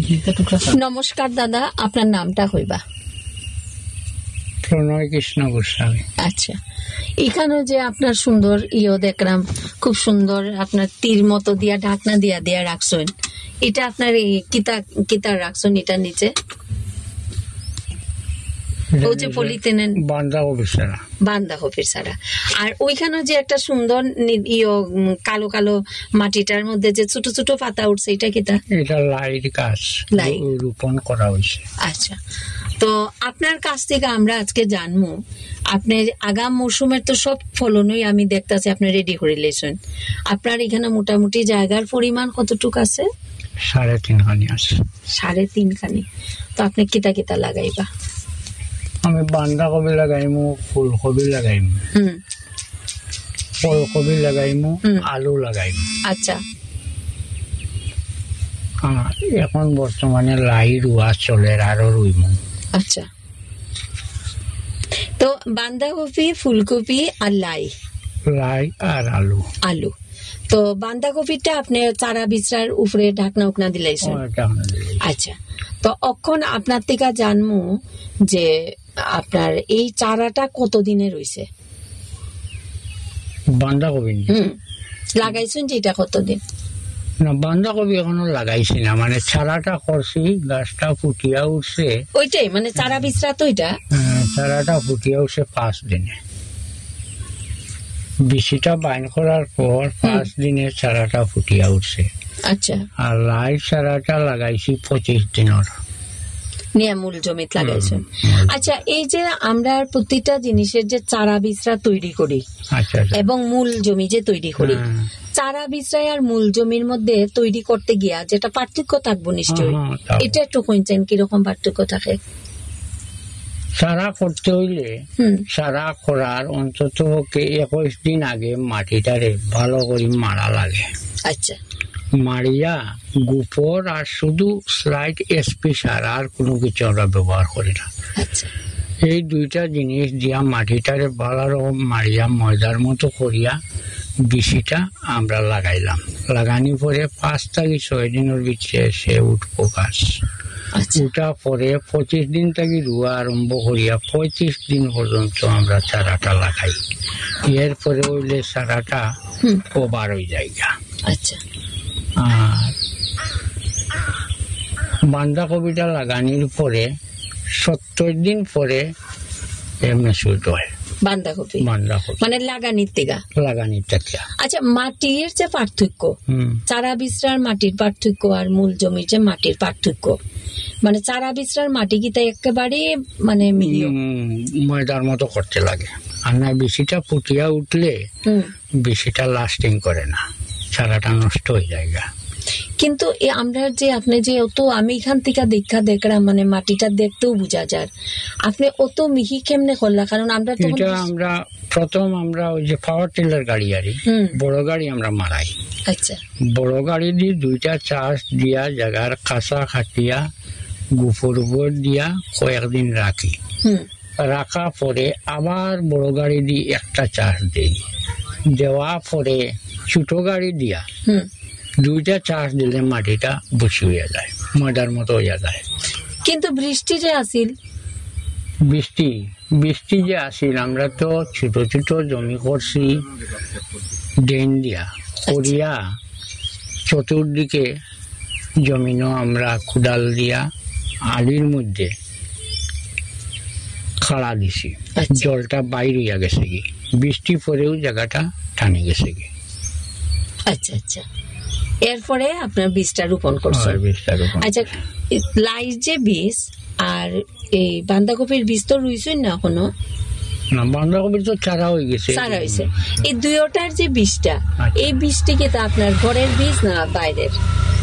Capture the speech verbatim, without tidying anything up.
নমস্কার দাদা, আপনার নামটা হইবা? প্রণয় কৃষ্ণ গোস্বামী। আচ্ছা, এখানে যে আপনার সুন্দর ইয়ে দেখলাম, খুব সুন্দর আপনার তীর মতো দিয়া ঢাকনা দিয়া দিয়া রাখছেন, এটা আপনার কিতা কিতা রাখছেন এটা নিচে? ও যে পলিথিনের বাঁধাকপি সারা, বাঁধাকপির সারা। আর ওইখানে যে একটা সুন্দর ইয়ে কালো কালো মাটিটার মধ্যে যে ছোট ছোট পাতা উঠছে, এটা কিতা? এটা লাইট গাছ রোপণ করা হয়েছে। আচ্ছা, তো আপনার কাছ থেকে আমরা আজকে জানবো আপনার আগাম মৌসুমের তো সব ফলনই আমি দেখতেছি আপনি রেডি করে লেছেন। আপনার এখানে মোটামুটি জায়গার পরিমাণ কতটুকু আছে? সাড়ে তিন খানি আছে। সাড়ে তিন খানি। তো আপনি কিতা কিতা লাগাইবা? আমি বাঁধাকপি লাগাইমু, ফুলকপি লাগাইমু, ফুলকপি লাগাইমু, আলু লাগাইমু। আচ্ছা, এখন বর্তমানে লাই রুয়া চলে, আরো রুইমু। আচ্ছা, তো বাঁধাকপি, ফুলকপি আর লাই, লাই আর আলু। আলু। তো বাঁধাকপিটা আপনি চারা বিছরার উপরে ঢাকনা উকনা দিলাইছেন? আচ্ছা, তো এখন আপনার থেকে জানবো যে আপনার এই চারাটা কতদিনে রয়েছে? বাঁধাকপি হুম লাগাইছেন যে এটা কতদিন? না, বাঁধাকপি এখনো লাগাইছি না, মানে চারাটা করছি, গাছটা ফুটিয়া উঠছে। ওইটাই মানে চারা বিছরা? তো এটা চারাটা ফুটিয়া উঠছে পাঁচ দিনে। বিচিটা বাইন করার পর পাঁচ দিনে চারাটা ফুটিয়া উঠছে। আচ্ছা, আর লাই চারাটা লাগাইছি পঁচিশ দিনের নিয়ে মূল জমিতে লাগাইছেন। আচ্ছা, এই যে আমরা প্রতিটা জিনিসের যে চারা বিছরা তৈরি করি এবং মূল জমি যে তৈরি করি, চারা বিছরাই আর মূল জমির মধ্যে তৈরি করতে গিয়া যেটা পার্থক্য থাকবো নিশ্চয়ই, এটা একটু কইছেন কিরকম পার্থক্য থাকে? চারা করতে হইলে চারা করার অন্তত একুশ দিন আগে মাটিটারে ভালো করে মারা লাগে। আচ্ছা, মারিয়া গোবর আর শুধু স্লাইড এসপি সার, আর কোনো কিছু আমরা ব্যবহার করি না। আচ্ছা, এই দুইটা জিনিস দিয়া মাটিটারে ভালো রকম মারিয়া ময়দার মতো করিয়া বিচিটা আমরা লাগাইলাম। লাগানি পরে পাঁচ থেকে ছয় দিনের ভিতরে সে উঠবো গাছ। উঠা পরে পঁচিশ দিন থেকে রুয়া আরম্ভ করিয়া পঁয়ত্রিশ দিন পর্যন্ত আমরা চারাটা লাগাই। এরপরে হইলে চারাটা ওভার হয়ে যায়। আচ্ছা, আর বাঁধাকপিটা লাগানির পরে সত্তর দিন পরে এমনি শুরু হয় বাঁধাকপি। বাঁধাকপি মানে লাগানির থেকে লাগানির থেকে। আচ্ছা, মাটির যে পার্থক্য, চারা বিছরার মাটির পার্থক্য আর মূল জমির যে মাটির পার্থক্য, মানে চারা বিছরার মাটি কি তাই একেবারে মানে ময়দার মতো করতে লাগে। আর না বেশিটা ফুটিয়া উঠলে বেশিটা লাস্টিং করে না, চারাটা নষ্ট হয়ে যায়। কিন্তু আমরা যে আপনি যে অত আমি এখান থেকে দেখা দেখলাম মানে মাটিটা দেখতেও বোঝা যায়, আপনি অত মিহি কেমনে করলা? কারণ আমরা তো আমরা প্রথম আমরা ওই যে পাওয়ার টিলার গাড়ি আরি বড় গাড়ি আমরা মারাই। আচ্ছা, বড় গাড়ি দিয়ে দুইটা চাষ দিয়া জায়গার কাঁচা খাটিয়া গোবর উপর দিয়া কয়েকদিন রাখি। রাখা পরে আবার বড় গাড়ি দিয়ে একটা চাষ দেই। দেওয়া পরে ছোট গাড়ি দিয়া দুইটা চাষ দিলে মাটিটা বসে হয়ে যায়, ময়দার মতো হয়ে যায়। কিন্তু বৃষ্টি যে আসিল, বৃষ্টি বৃষ্টি যে আসিল আমরা তো ছোট ছোট জমি করছি ড্রেন দিয়া করিয়া, চতুর্দিকে জমিনও আমরা কুদাল দিয়া আলির মধ্যে খাড়া দিছি। জলটা বাইরে গেছে কি, বৃষ্টি পরেও জায়গাটা টানে গেছে কি। আচ্ছা আচ্ছা, এরপরে আপনার বীজটা রোপণ করছেন। আচ্ছা, লাই যে বীজ আর এই বাঁধাকপির বীজ তো রুইছেন না এখনো? না, বাঁধাকপির তো চারা হয়ে গেছে। চারা হয়েছে। এই দুইটার যে বীজটা, এই বীজটি কি তা আপনার ঘরের বীজ না বাইরের?